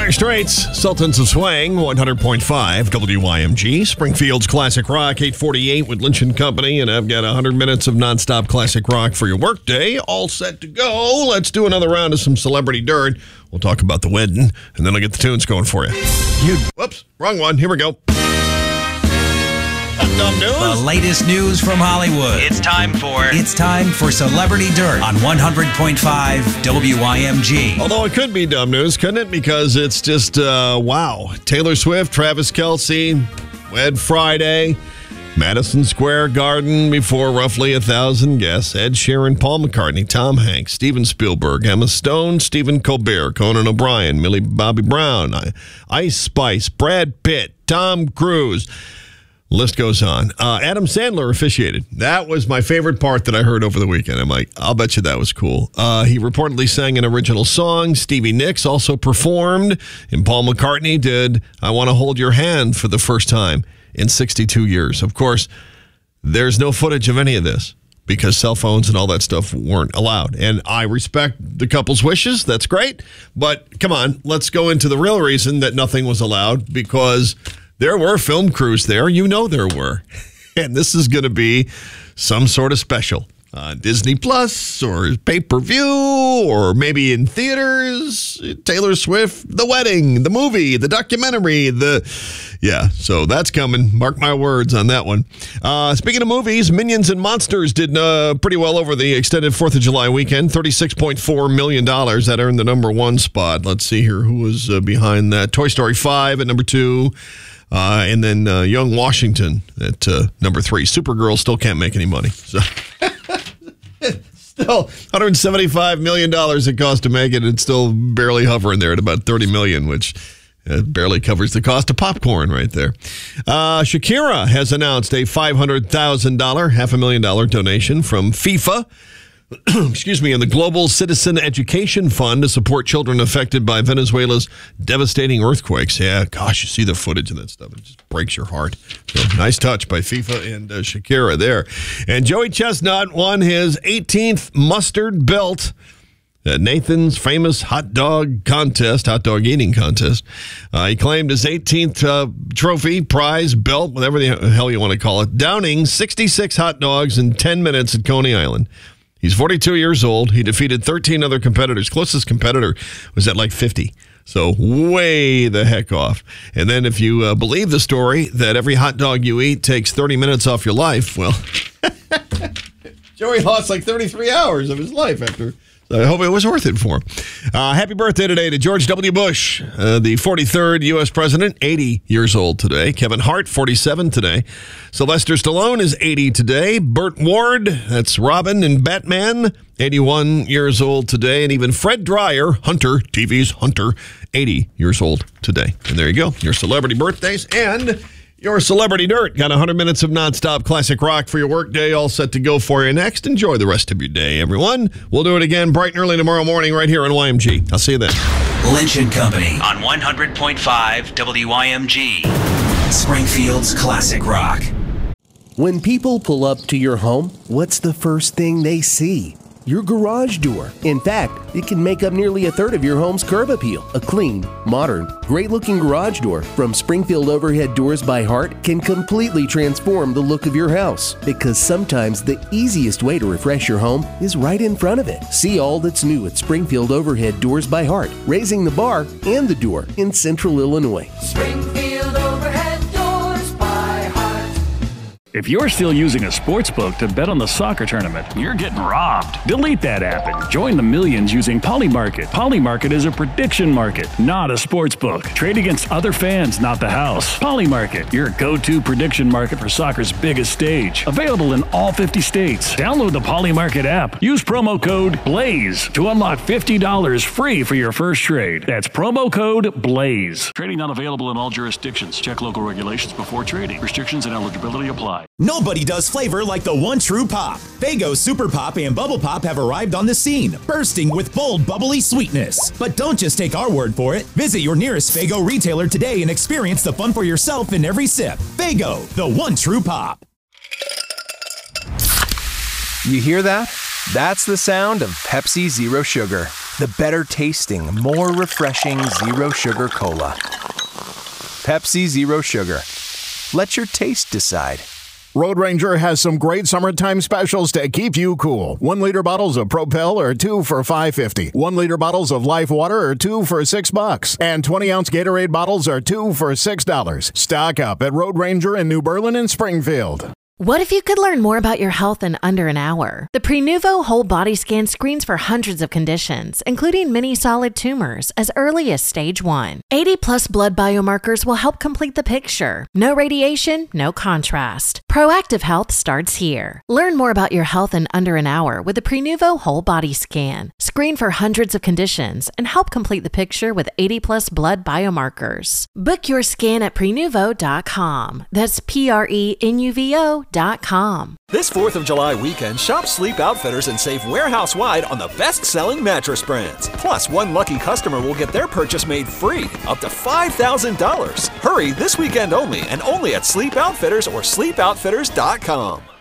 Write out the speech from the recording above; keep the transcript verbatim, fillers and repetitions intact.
Dire Straits, Sultans of Swing, one hundred point five W Y M G. Springfield's Classic Rock, eight forty-eight with Lynch and Company. And I've got one hundred minutes of nonstop classic rock for your workday. All set to go. Let's do another round of some celebrity dirt. We'll talk about the wedding, and then I'll get the tunes going for you. you. Whoops, wrong one. Here we go. Dumb news. The latest news from Hollywood. It's time for... It's time for Celebrity Dirt on one hundred point five W Y M G. Although it could be dumb news, couldn't it? Because it's just, uh, wow. Taylor Swift, Travis Kelce, Wed Friday, Madison Square Garden before roughly a thousand guests. Ed Sheeran, Paul McCartney, Tom Hanks, Steven Spielberg, Emma Stone, Stephen Colbert, Conan O'Brien, Millie Bobby Brown, Ice Spice, Brad Pitt, Tom Cruise. List goes on. Uh, Adam Sandler officiated. That was my favorite part that I heard over the weekend. I'm like, I'll bet you that was cool. Uh, he reportedly sang an original song. Stevie Nicks also performed. And Paul McCartney did I Want to Hold Your Hand for the first time in sixty-two years. Of course, there's no footage of any of this because cell phones and all that stuff weren't allowed. And I respect the couple's wishes. That's great. But come on, let's go into the real reason that nothing was allowed, because there were film crews there. You know there were. And this is going to be some sort of special. Uh, Disney Plus or pay-per-view or maybe in theaters. Taylor Swift, the wedding, the movie, the documentary. the Yeah, so that's coming. Mark my words on that one. Uh, speaking of movies, Minions and Monsters did uh, pretty well over the extended fourth of July weekend. thirty-six point four million dollars. That earned the number one spot. Let's see here who was uh, behind that. Toy Story five at number two. Uh, and then uh, Young Washington at uh, number three. Supergirl still can't make any money. So still one hundred seventy-five million dollars it cost to make it. It's still barely hovering there at about thirty million dollars, which uh, barely covers the cost of popcorn right there. Uh, Shakira has announced a five hundred thousand dollars, half a million dollar donation from FIFA. excuse me, and the Global Citizen Education Fund to support children affected by Venezuela's devastating earthquakes. Yeah, gosh, you see the footage of that stuff. It just breaks your heart. So, nice touch by FIFA and uh, Shakira there. And Joey Chestnut won his eighteenth mustard belt at Nathan's famous hot dog contest, hot dog eating contest. Uh, he claimed his eighteenth uh, trophy, prize, belt, whatever the hell you want to call it, downing sixty-six hot dogs in ten minutes at Coney Island. He's forty-two years old. He defeated thirteen other competitors. Closest competitor was at like fifty. So way the heck off. And then if you uh, believe the story that every hot dog you eat takes thirty minutes off your life, well, Joey lost like thirty-three hours of his life after. So I hope it was worth it for him. Uh, happy birthday today to George W. Bush, uh, the forty-third U S president, eighty years old today. Kevin Hart, forty-seven today. Sylvester Stallone is eighty today. Burt Ward, that's Robin in Batman, eighty-one years old today. And even Fred Dreyer, Hunter, T V's Hunter, eighty years old today. And there you go, your celebrity birthdays and your celebrity dirt. Got one hundred minutes of nonstop classic rock for your workday, all set to go for you next. Enjoy the rest of your day, everyone. We'll do it again bright and early tomorrow morning right here on Y M G. I'll see you then. Lynch and Company on one hundred point five W Y M G. Springfield's classic rock. When people pull up to your home, what's the first thing they see? Your garage door. In fact, it can make up nearly a third of your home's curb appeal. A clean, modern, great-looking garage door from Springfield Overhead Doors by Hart can completely transform the look of your house, because sometimes the easiest way to refresh your home is right in front of it. See all that's new at Springfield Overhead Doors by Hart, raising the bar and the door in Central Illinois. Springfield Overhead Doors by Hart. If you're still using a sports book to bet on the soccer tournament, you're getting robbed. Delete that app and join the millions using Polymarket. Polymarket is a prediction market, not a sports book. Trade against other fans, not the house. Polymarket, your go-to prediction market for soccer's biggest stage. Available in all fifty states. Download the Polymarket app. Use promo code BLAZE to unlock fifty dollars free for your first trade. That's promo code BLAZE. Trading not available in all jurisdictions. Check local regulations before trading. Restrictions and eligibility apply. Nobody does flavor like the one true pop. Faygo Super Pop and Bubble Pop have arrived on the scene, bursting with bold, bubbly sweetness. But don't just take our word for it. Visit your nearest Faygo retailer today and experience the fun for yourself in every sip. Faygo, the one true pop. You hear that? That's the sound of Pepsi Zero Sugar. The better tasting, more refreshing Zero Sugar Cola. Pepsi Zero Sugar. Let your taste decide. Road Ranger has some great summertime specials to keep you cool. One liter bottles of Propel are two for five fifty. One liter bottles of Life Water are two for six bucks. And twenty ounce Gatorade bottles are two for six dollars. Stock up at Road Ranger in New Berlin and Springfield. What if you could learn more about your health in under an hour? The Prenuvo Whole Body Scan screens for hundreds of conditions, including many solid tumors, as early as stage one. eighty plus blood biomarkers will help complete the picture. No radiation, no contrast. Proactive health starts here. Learn more about your health in under an hour with the Prenuvo Whole Body Scan. Screen for hundreds of conditions and help complete the picture with eighty plus blood biomarkers. Book your scan at prenuvo dot com. That's P R E N U V O dot com. This fourth of July weekend, shop Sleep Outfitters and save warehouse-wide on the best-selling mattress brands. Plus, one lucky customer will get their purchase made free, up to five thousand dollars. Hurry, this weekend only, and only at Sleep Outfitters or sleep outfitters dot com.